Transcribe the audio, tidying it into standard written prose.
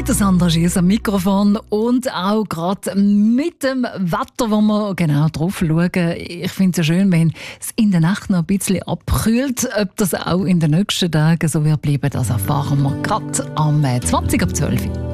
Mit der Sandra Schiess am Mikrofon und auch gerade mit dem Wetter, wo wir genau drauf schauen. Ich finde es ja schön, wenn es in der Nacht noch ein bisschen abkühlt. Ob das auch in den nächsten Tagen so wird bleiben, das erfahren wir gerade am 20 ab 12 Uhr.